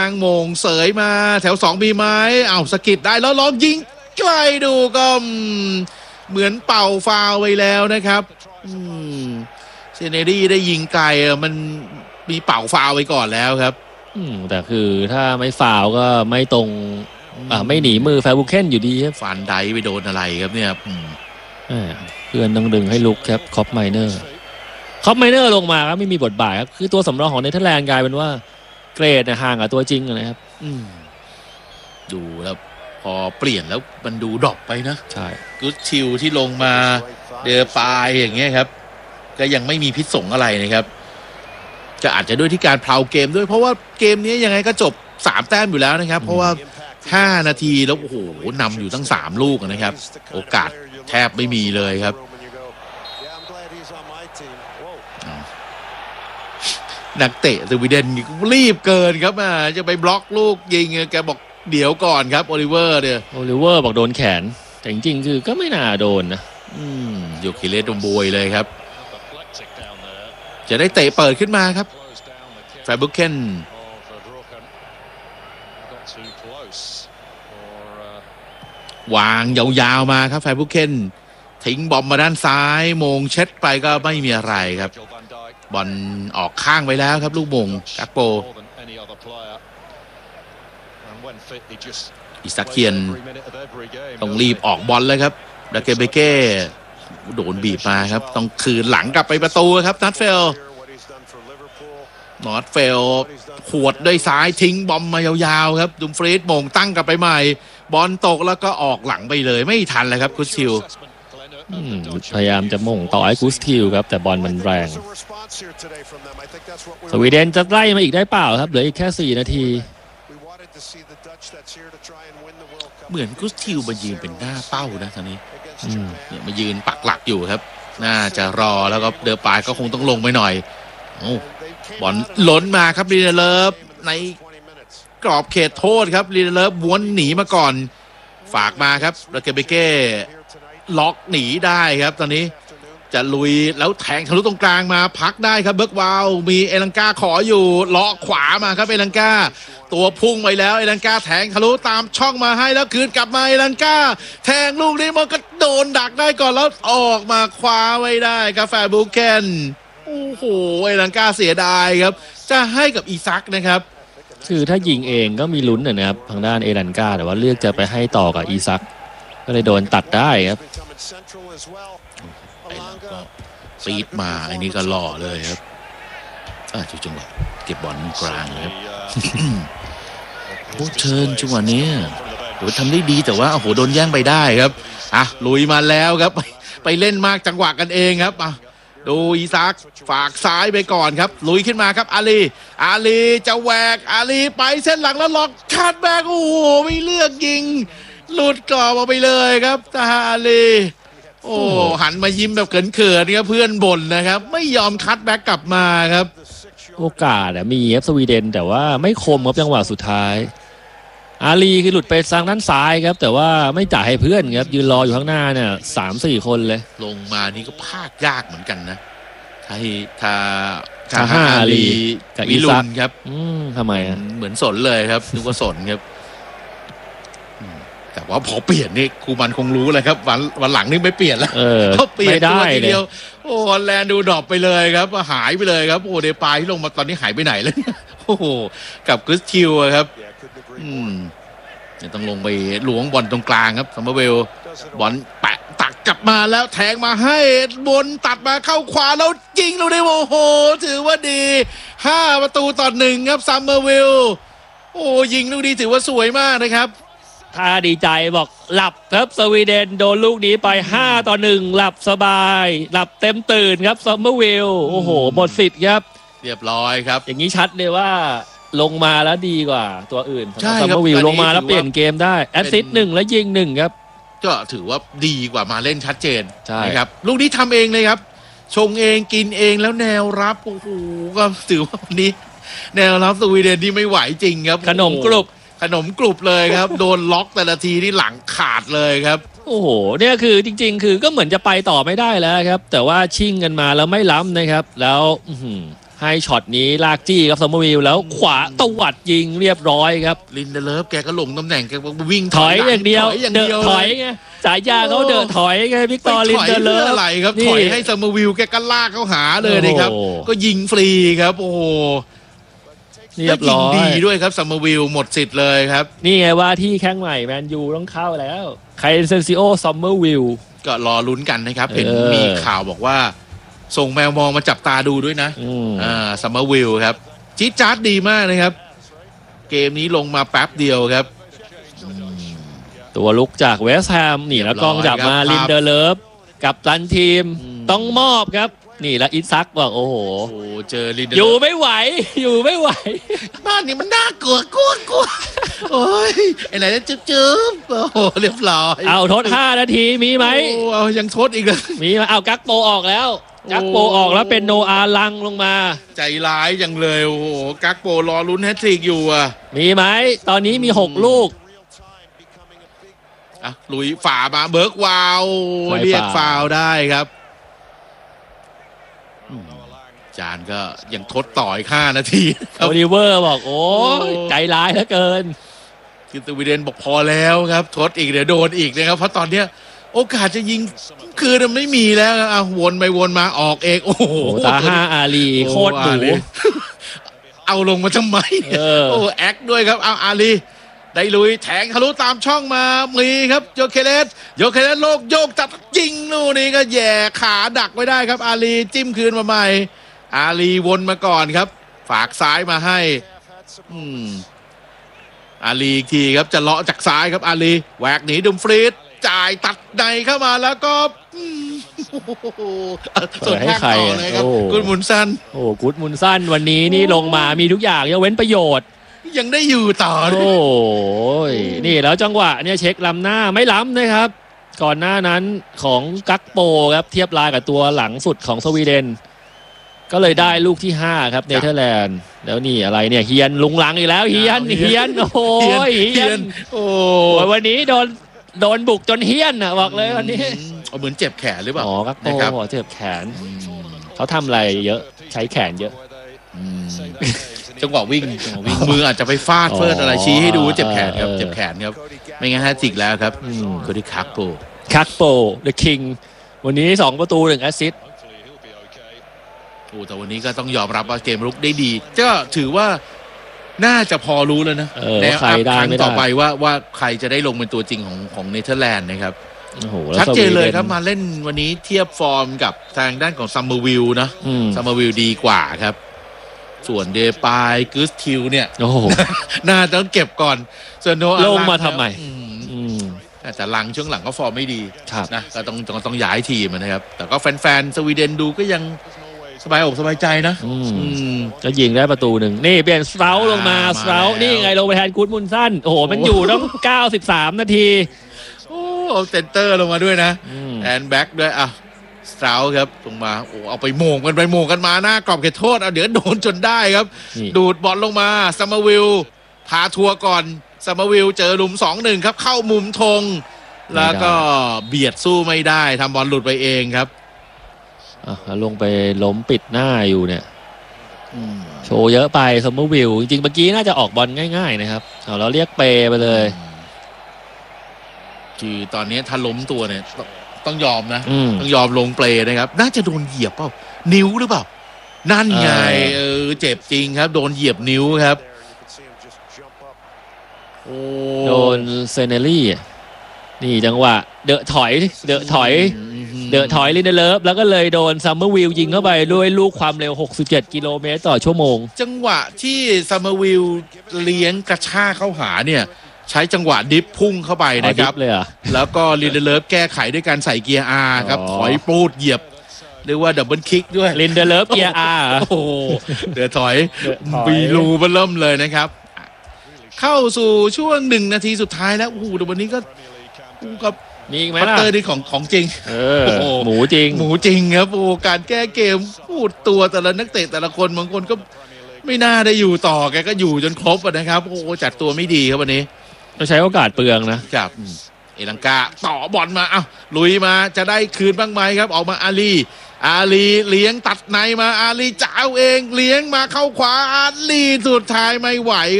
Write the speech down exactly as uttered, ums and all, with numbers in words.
างโมงเสยมาแถวสองมีไหมเอาสกิดได้แล้วลองยิงไกลดูก็เหมือนเป่าฟาวไปแล้วนะครับเซเนดี้ได้ยิงไกลมันมีเป่าฟาวไปก่อนแล้วครับแต่คือถ้าไม่ฟาวก็ไม่ตรงอ่าไม่หนีมือแฟร์บุเคนอยู่ดีครับฟันไดไปโดนอะไรครับเนี่ยเพื่อนต้องดึงให้ลุกครับคอปไมเนอร์คอปไมเนอร์ลงมาครับไม่มีบทบาทครับคือตัวสำรองของเนเธอร์แลนด์กลายเป็นว่าเกรดเนี่ยห่างกับตัวจริงเลยครับดูแล้วพอเปลี่ยนแล้วมันดูดรอปไปนะใช่กุชชิลที่ลงมาเดอปายอย่างเงี้ยครับก็ยังไม่มีพิษสงอะไรนะครับจะอาจจะด้วยที่การเพลาเกมด้วยเพราะว่าเกมนี้ยังไงก็จบสามแต้มอยู่แล้วนะครับเพราะว่าห้านาทีแล้วโอ้โหนำอยู่ตั้งสามลูกนะครับโอกาสแทบไม่มีเลยครับนักเตะสวีเดนรีบเกินครับอ่ะจะไปบล็อกลูกยิงแกบอกเดี๋ยวก่อนครับโอลิเวอร์เนี่ยโอลิเวอร์บอกโดนแขนแต่จริงๆคือก็ไม่น่าโดนนะอืมโยคิเลสโดนบวยเลยครับจะได้เตะเปิดขึ้นมาครับแฟร์บุเคนวางยาวๆมาครับแฟร์บุเคนทิ้งบอมมาด้านซ้ายโมงเช็ดไปก็ไม่มีอะไรครับบอลออกข้างไปแล้วครับลูกมงกักโปอิซาเคียนต้องรีบออกบอลเลยครับดาเกเบเก้โดนบีบมาครับต้องคืนหลังกลับไปประตูครับนัทเฟลนอตเฟลขวดด้วยซ้ายทิ้งบอมมายาวๆครับดุมฟรีดมงตั้งกลับไปใหม่บอลตกแล้วก็ออกหลังไปเลยไม่ทันเลยครับกุสทิลพยายามจะมงต่อไอ้กุสทิลครับแต่บอลมันแรงสวีเดนจะไล่มาอีกได้เปล่าครับเหลืออีกแค่สี่นาทีเหมือนกุสทิลมายืนเป็นหน้าเป้านะตอนนี้เนี่ยมายืนปักหลักอยู่ครับน่าจะรอแล้วก็เดอปายก็คงต้องลงไปหน่อยบอลล้นมาครับลีเดเลิฟในกรอบเขตโทษครับลีเดเลิฟวนหนีมาก่อนฝากมาครับแล้วเกเบเก้ล็อกหนีได้ครับตอนนี้จะลุยแล้วแทงทะลุตรงกลางมาพักได้ครับเบิร์กวาวมีเอลังกาขออยู่เลาะขวามาครับเอลังกาตัวพุ่งไปแล้วเอลังกาแทงทะลุตามช่องมาให้แล้วคืนกลับมาเอลังกาแทงลูกนี้มันก็โดนดักได้ก่อนแล้วออกมาคว้าไว้ได้ครับแฟร์บุเคนโอ้โหเอลังกาเสียดายครับจะให้กับอีซักนะครับคือถ้ายิงเองก็มีลุ้นนะครับทางด้านเอลันกาแต่ว่าเลือกจะไปให้ต่อกับอีซักก็เลยโดนตัดได้ครับไอ้เราก็ปีดมาไอ้นี่ก็หล่อเลยครับอ่าจุดจังหวะเก็บบอลกลางครับโอ้เชิญจังหวะนี้โหทำได้ดีแต่ว่าโอ้โหโดนแย่งไปได้ครับอ่ะลุยมาแล้วครับไปเล่นมากจังหวะกันเองครับอ่ะดูอีซักฝากซ้ายไปก่อนครับลุยขึ้นมาครับอาลีอาลีจะแหวกอาลีไปเส้นหลังแล้วล็อกคาดแบกโอ้โหไม่เลือกยิงหลุดกรอบออกไปเลยครับตาอาลีโอ้หันมายิ้มแบบเขินๆครับเพื่อนบ่นนะครับไม่ยอมคัดแบ็กกลับมาครับโอกาสมีเอฟสวีเดนแต่ว่าไม่คมครับจังหวะสุดท้ายอาลีคือหลุดไปทางด้านซ้ายครับแต่ว่าไม่จ่ายให้เพื่อนครับยืนรออยู่ข้างหน้าเนี่ยสามสี่คนเลยลงมานี่ก็พากยากเหมือนกันนะถ้าถ้าถ้าห้าอาลีกับอีซักครับทำไมอ่ะเหมือนสนเลยครับนึกว่าสนครับแต่ว่าพอเปลี่ยนนี่ครูมันคงรู้เลยครับวันวันหลังนี่ไม่เปลี่ยนแล้วเขาเปลี่ยนตัวทีเดียวโอ้ฮอลแลนด์ดูดรอปไปเลยครับหายไปเลยครับโอ้เดปายที่ลงมาตอนนี้หายไปไหนแล้วโอ้โหกับกุสทิลครับอืมจะต้องลงไปหลวงบอลตรงกลางครับซัมเมอร์เวลบอลแปะตักกลับมาแล้วแทงมาให้บนตัดมาเข้าขวาแล้วยิงลูกนี้โอ้โหถือว่าดีห้าประตูต่อหนึ่งครับซัมเมอร์เวลโอ้ยิงลูกนี้ถือว่าสวยมากนะครับถ้าดีใจบอกหลับครับสวีเดนโดนลูกนี้ไปห้าต่อหนึ่งหลับสบายหลับเต็มตื่นครับซัมเมอร์เวลโอ้โหหมดสิทธิ์ครับเรียบร้อยครับอย่างนี้ชัดเลยว่าลงมาแล้วดีกว่าตัวอื่นซัมเมอร์เวลลงมาแล้วเปลี่ยนเกมได้แอสซิสต์หนึ่งแล้วยิงหนึ่งครับก็ถือว่าดีกว่ามาเล่นชัดเจนนะครับลูกนี้ทำเองเลยครับชงเองกินเองแล้วแนวรับโอ้โหก็ถือว่าวันนี้แนวรับสวีเดนที่ไม่ไหวจริงครับขนมกรุบขนมกรุบเลยครับโดนล็อกแต่ละทีนี่หลังขาดเลยครับโอ้โหเนี่ยคือจริงๆคือก็เหมือนจะไปต่อไม่ได้แล้วครับแต่ว่าชิ่งกันมาแล้วไม่ล้ำนะครับแล้วให้ช็อตนี้ลากจี้ครับซัมเมอร์วิลแล้วขวาตวัดยิงเรียบร้อยครับลินเดเลฟแกก็ลงตำแหน่งแกวิ่งถอยอย่างเดียวถอยอย่างเดเดีอะยวถอยไงสายยาเขาเดอะถอยไงวิกตอร์ไปลินถอยเดเลเพื่อฟอะไรครับนี่ถอยให้ซัมเมอร์วิลแกก็ลากเข้าหาเลยนะครับโอ้โหก็ยิงฟรีครับโอ้โหเรียบร้อแล้วยิงยดีด้วยครับซัมเมอร์วิลหมดสิทธิ์เลยครับนี่ไงว่าที่แข้งใหม่แมนยูต้องเข้าแล้วไคเซนซิโอซัมเมอร์วิลก็รอลุ้นกันนะครับ เห็นเออมีข่าวบอกว่าส่งแมวมองมาจับตาดูด้วยนะอืมอ่าซัมเมอร์วิลครับจี๊ดจ๊าดดีมากนะครับ เกมนี้ลงมาแป๊บเดียวครับตัวลุกจากเวสต์แฮมนี่แล้วกล้องจับมาเรีลิยนบร้อยครับเดเลฟกับตันทีมอืมต้องมอบครับ นี่แล้วอิซักบอกโอ้โหโอ้โหเจอลินเดอยู่เลฟไม่ไหว อยู่ไม่ไหวบ้านนี้มันน่ากลัวกลัวกลัวโอ้ยไอ้ไหนจะจึ๊บจึ๊บโอ้โหเรียบร้อยเอาทดห้านาทีมีไหมโอ้เอายังทดอีกเลยมีไหมเอากักโปออกแล้ว กักโปออกแล้วเป็นโนอาลังลงมาใจร้ายจังเลยโอ้โหกักโปรอลุ้นแฮตทริกอยู่อ่ะมีไหมตอนนี้มีหกลูกอ่ะลุยฝ่ามาเบิร์กวาวใช่เรียกฝ่าฟาวล์ได้ครับอืมจานก็ยังทดต่ออีกห้านาทีครับโอลิเวอร์บอกโอ้ยโอ้ใจร้ายเหลือเกินคือสวีเดนบอกพอแล้วครับ ทดอีกเดี๋ยวโดนอีกนะครับ เพราะตอนเนี้ยโอกาสจะยิงคืนมันไม่มีแล้วครับอ่ะวนไปวนมาออกเองโอ้โหโอ้ตาห้าอาลีโคตรหอานูลีเอาลงมาทำไมเนี่ยเออโอ้แอคด้วยครับเอาอาลีได้ลุยแทงทะลุตามช่องมามีครับโยเคเลสโยเคเลสโลกโยกจัดยิงนู่นนี่ก็แย่ขาดักไว้ได้ครับ อาลีจิ้มคืนมาใหม่ อาลีวนมาก่อนครับ ฝากซ้ายมาให้ อืมอาลีอีกทีครับจะเลาะจากซ้ายครับอาลีแหวกหนีดุมฟรีดจ่ายตัดในเข้ามาแล้วก็อืมโอ้โหส่วนแข้งต่อเลยครับโอ้คุณหมุนซันโอ้กุดมุนสั้นวันนี้นี่ลงมามีทุกอย่างยกเว้นประโยชน์ยังได้อยู่ต่อโอ้ยนี่แล้วจังหวะเนี่ยเช็คล้ำหน้าไม่ล้ำนะครับ ก่อนหน้านั้นของกักโปครับเทียบลายกับตัวหลังสุดของสวีเดน ก็เลยได้ลูกที่ห้าครับเนเธอร์แลนด์แล้วนี่อะไรเนี่ยเฮียนลุงลังอีกแล้วเฮียนเฮียนโอ้ยเฮียนโอ้โอ้ยวันนี้โดนโดนบุกจนเฮียนอ่ะบอกเลยวันนี้เอาเหมือนเจ็บแขนหรือเปล่าอ๋อกักโปนะครับหัวเจ็บแขนเขาทำอะไรเยอะใช้แขนเยอะอืมจังหวะวิ่งจังหวะวิ่งมืออาจจะไปฟาดเฟิร์ดอะไรชี้ให้ดูว่าเจ็บแขนครับเออเจ็บแขนครับไม่งั้นแฮตทริกแล้วครับอืมโคดิคักโปคักโปเดอะคิงวันนี้สองประตูหนึ่งแอสซิสต์โอ้แต่วันนี้ก็ต้องยอมรับว่าเกมรุกได้ดีก็ถือว่าน่าจะพอรู้แล้วนะเออในว่าใครได้ครั้งไม่ต่อได้ไปว่าว่าใครจะได้ลงเป็นตัวจริงของของเนเธอร์แลนด์นะครับโอ้โหแล้วชัดเจนเลยสวีดครับมาเล่นวันนี้เทียบฟอร์มกับทางด้านของซัมเมอร์วิลนะอืมซัมเมอร์วิลดีกว่าครับ ส่วนเดปายกึสทิวเนี่ยโอ้โหน่าจะต้องเก็บก่อน ส่วนโนอาลงมาลัทำไมอืมอืมแต่ลังช่วงหลังก็ฟอร์มไม่ดีครับนะก็ต้องต้องต้องย้ายทีมนะครับ แต่ก็แฟนๆสวีเดนดูก็ยังสบายอกสบายใจนะอืมอืมก็ยิงได้ประตูหนึ่งนี่เปลี่ยนสเตราลงมาอ่าสเตรามาแล้วนี่ไงลงไปแทนกูดมุนสั้นโอ้โห มันอยู่ต้อง เก้าสิบสาม นาทีโอ้เอาเซนเตอร์ลงมาด้วยนะอืมแอนแบ็กด้วยอ่ะสตราวครับลงมาโอ้เอาไปโหม่งกันไปโหม่งกันมาหน้ากรอบเขตโทษเอาเดี๋ยวโดนจนได้ครับนี่ดูดบอลลงมาซัมเมอร์วิลพาทัวร์ก่อนซัมเมอร์วิลเจอหลุม สองหนึ่ง ครับเข้ามุมธงแล้วก็เบียดสู้ไม่ได้ทำบอลหลุดไปเองครับอ่ะแล้วลงไปล้มปิดหน้าอยู่เนี่ยอืมโชว์เยอะไปซัมเมอร์วิลจริงๆเมื่อกี้น่าจะออกบอลง่ายๆนะครับเอาเราเรียกเปไปเลยคือตอนนี้ถ้าล้มตัวเนี่ยต้องต้องยอมนะอืมต้องยอมลงเปลนะครับ น่าจะโดนเหยียบเปล่านิ้วหรือเปล่า นั่นไงเออเออเจ็บจริงครับ โดนเหยียบนิ้วครับโอ้โดนเซเนลลี่อ่ะนี่จังหวะเดอะถอยเดอะถอย เดอะถอยลินเดเลิฟแล้วก็เลยโดนซัมเมอร์วิลยิงเข้าไปด้วยลูกความเร็วหกสิบเจ็ดกิโลเมตรต่อชั่วโมงจังหวะที่ซัมเมอร์วิลเลี้ยงกระชากเข้าหาเนี่ย ใช้จังหวะดิฟพุ่งเข้าไปนะครับเอาดิฟเลยเหรอแล้วก็ลินเดเลิฟแก้ไขด้วยการใส่เกียร์ R ครับอ๋อถอยปูดเหยียบเรียกว่าดับเบิลคิกด้วยลินเดเลิฟเกียร์อาร์โอ้โหเดือดถอยเดือดถอยปีรูเบิ่มเลยนะครับ เข้าสู่ช่วงหนึ่งนาทีสุดท้ายแล้วโอ้โหแต่วันนี้ก็อู้กับมีอีกไหมพัตล่ะเตอร์นี่ของของจริงเออโอ้โหหมูจริงหมูจริงครับโอ้การแก้เกมพูดตัวแต่ละนักเตะแต่ละคนบางคนก็ไม่น่าได้อยู่ต่อแกก็อยู่จนครบอะนะครับโอ้จัดตัวไม่ดีครับวันนี้เราใช้โอกาสเปลืองนะครับอืมเอลังกาต่อบอลมาเอ้าลุยมาจะได้คืนบ้างไหมครับ ออกมาอาลีอาลีเลี้ยงตัดในมาอาลีจ้าวเองเลี้ยงมาเข้าขวาอาลีสุดท้ายไม่ไหว